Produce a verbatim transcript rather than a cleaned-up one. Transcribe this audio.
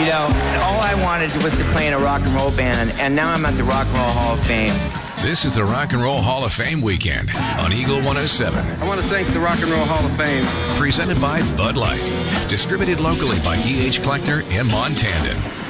You know, all I wanted was to play in a rock and roll band, and now I'm at the Rock and Roll Hall of Fame. This is the Rock and Roll Hall of Fame weekend on Eagle one oh seven. I want to thank the Rock and Roll Hall of Fame. Presented by Bud Light. Distributed locally by E H Collector and Montandon.